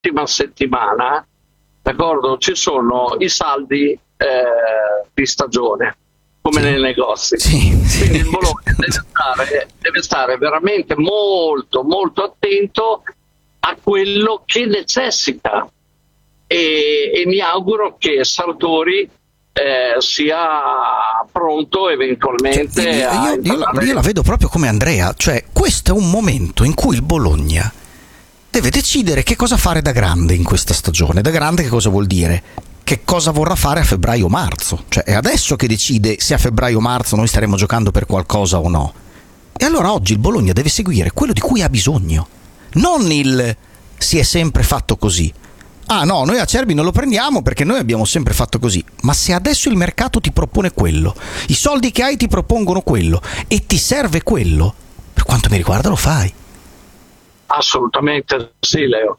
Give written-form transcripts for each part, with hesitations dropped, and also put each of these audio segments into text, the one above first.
l'ultima settimana, d'accordo, ci sono i saldi di stagione, come nei negozi. Quindi il Bologna deve stare veramente molto molto attento a quello che necessita, e mi auguro che Sartori sia pronto eventualmente io la vedo proprio come Andrea, cioè questo è un momento in cui il Bologna deve decidere che cosa fare da grande in questa stagione. Da grande che cosa vuol dire? Che cosa vorrà fare a febbraio-marzo, cioè è adesso che decide se a febbraio-marzo noi staremo giocando per qualcosa o no. E allora oggi il Bologna deve seguire quello di cui ha bisogno, non il si è sempre fatto così. Ah no, noi Acerbi non lo prendiamo perché noi abbiamo sempre fatto così. Ma se adesso il mercato ti propone quello, i soldi che hai ti propongono quello e ti serve quello, per quanto mi riguarda lo fai. Assolutamente sì, Leo.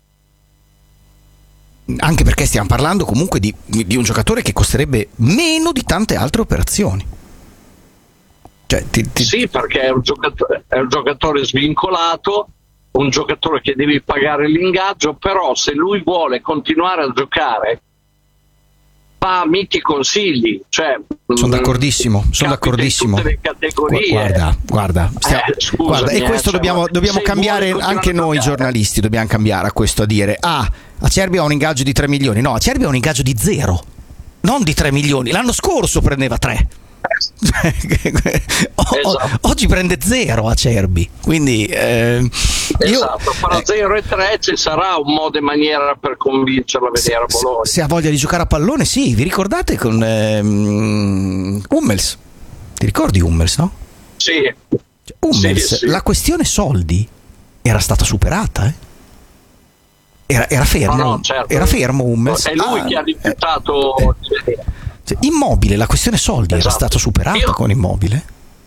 Anche perché stiamo parlando comunque di un giocatore che costerebbe meno di tante altre operazioni. Cioè, Sì, perché è un giocatore svincolato, un giocatore che devi pagare l'ingaggio, però se lui vuole continuare a giocare, fammi i consigli. Cioè, sono d'accordissimo. Tutte le categorie. Guarda, e questo dobbiamo cambiare, anche noi giornalisti dobbiamo cambiare a questo, a dire Acerbi ha un ingaggio di 3 milioni. No, Acerbi ha un ingaggio di 0, non di 3 milioni. L'anno scorso prendeva 3. Oggi prende 0 Acerbi, quindi esatto, fra 0 e 3 ci sarà un modo e maniera per convincerlo a vedere a Bologna. Se ha voglia di giocare a pallone, sì. Vi ricordate con Hummels? Ti ricordi Hummels, no? Sì. Hummels, sì. La questione soldi era stata superata, era fermo. No, certo. Era fermo Hummels. È lui che ha rifiutato. Immobile, la questione soldi era stata superata con Immobile.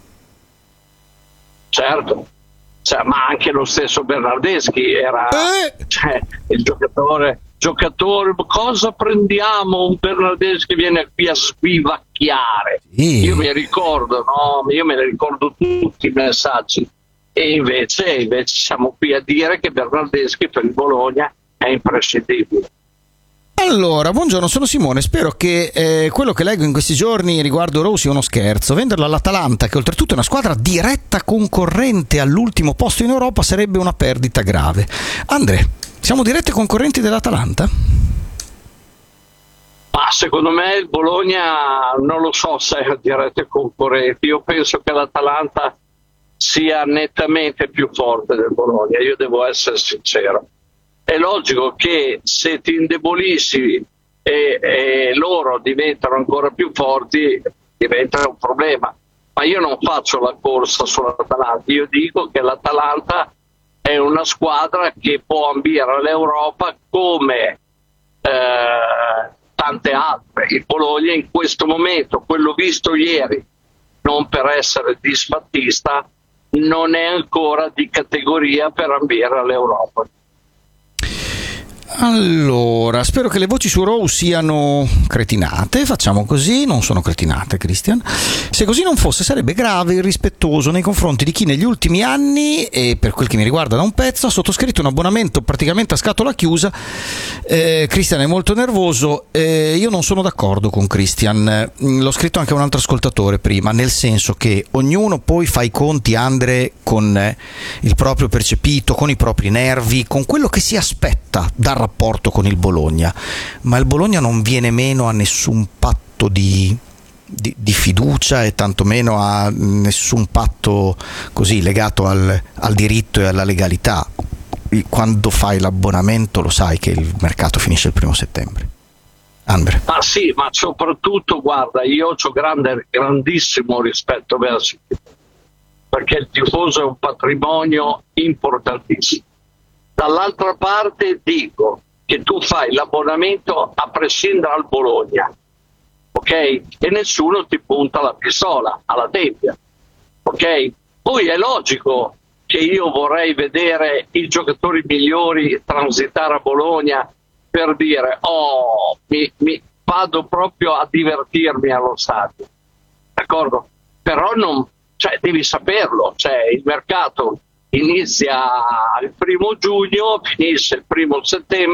Certo, ma anche lo stesso Bernardeschi era il giocatore. Cosa prendiamo? Un Bernardeschi viene qui a sbivacchiare. Io me ne ricordo tutti i messaggi, e invece siamo qui a dire che Bernardeschi per il Bologna è imprescindibile. Allora, buongiorno, sono Simone. Spero che quello che leggo in questi giorni riguardo Rose sia uno scherzo. Venderlo all'Atalanta, che oltretutto è una squadra diretta concorrente all'ultimo posto in Europa, sarebbe una perdita grave. Andre, siamo dirette concorrenti dell'Atalanta? Ma secondo me il Bologna non lo so se è dirette concorrenti. Io penso che l'Atalanta sia nettamente più forte del Bologna, io devo essere sincero. È logico che se ti indebolisci e loro diventano ancora più forti, diventa un problema. Ma io non faccio la corsa sull'Atalanta, io dico che l'Atalanta è una squadra che può ambire all'Europa come tante altre. Il Bologna in questo momento, quello visto ieri, non per essere disfattista, non è ancora di categoria per ambire all'Europa. Allora, spero che le voci su Raw siano cretinate. Facciamo così. Non sono cretinate, Christian. Se così non fosse, sarebbe grave e irrispettoso nei confronti di chi negli ultimi anni, e per quel che mi riguarda da un pezzo, ha sottoscritto un abbonamento praticamente a scatola chiusa. Christian è molto nervoso. Io non sono d'accordo con Christian. L'ho scritto anche a un altro ascoltatore prima, nel senso che ognuno poi fa i conti, Andre, con il proprio percepito, con i propri nervi, con quello che si aspetta dal rapporto con il Bologna, ma il Bologna non viene meno a nessun patto di fiducia, e tantomeno a nessun patto così legato al diritto e alla legalità. Quando fai l'abbonamento lo sai che il mercato finisce il 1° settembre. Andre. Ah sì, ma soprattutto guarda, io ho grandissimo rispetto verso il tifoso, perché il tifoso è un patrimonio importantissimo. Dall'altra parte dico che tu fai l'abbonamento a prescindere dal Bologna, ok? E nessuno ti punta la pistola alla tempia, ok? Poi è logico che io vorrei vedere i giocatori migliori transitare a Bologna per dire mi vado proprio a divertirmi allo stadio, d'accordo? Però non, devi saperlo, il mercato inizia il 1° giugno, finisce il 1° settembre.